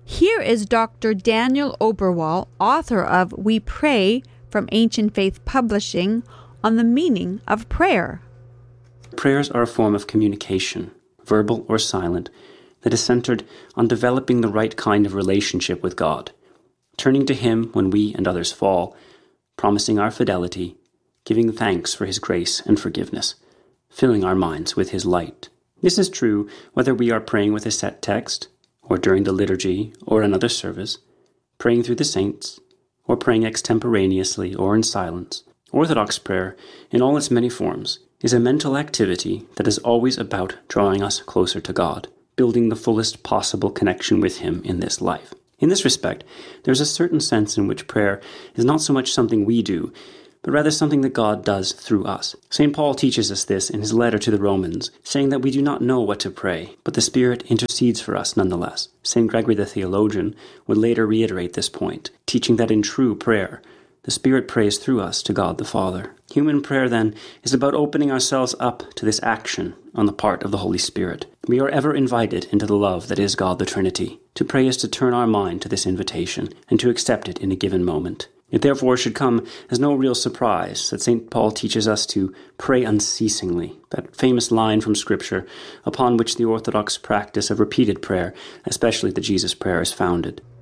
Here is Dr. Daniel Oberwall, author of We Pray from Ancient Faith Publishing, on the meaning of prayer. Prayers are a form of communication, verbal or silent, that is centered on developing the right kind of relationship with God, turning to Him when we and others fall, promising our fidelity, giving thanks for His grace and forgiveness, filling our minds with His light. This is true whether we are praying with a set text, or during the liturgy or another service, praying through the saints, or praying extemporaneously or in silence. Orthodox prayer, in all its many forms, is a mental activity that is always about drawing us closer to God, building the fullest possible connection with Him in this life. In this respect, there is a certain sense in which prayer is not so much something we do, but rather something that God does through us. St. Paul teaches us this in his letter to the Romans, saying that we do not know what to pray, but the Spirit intercedes for us nonetheless. St. Gregory the theologian would later reiterate this point, teaching that in true prayer, the Spirit prays through us to God the Father. Human prayer, then, is about opening ourselves up to this action on the part of the Holy Spirit. We are ever invited into the love that is God the Trinity. To pray is to turn our mind to this invitation and to accept it in a given moment. It therefore should come as no real surprise that St. Paul teaches us to pray unceasingly, that famous line from Scripture upon which the Orthodox practice of repeated prayer, especially the Jesus Prayer, is founded.